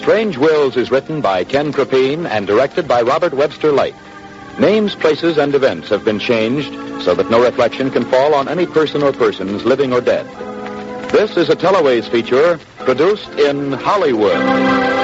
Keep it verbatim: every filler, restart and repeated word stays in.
Strange Wills is written by Ken Crepine and directed by Robert Webster Light. Names, places, and events have been changed so that no reflection can fall on any person or persons, living or dead. This is a Teleways feature produced in Hollywood.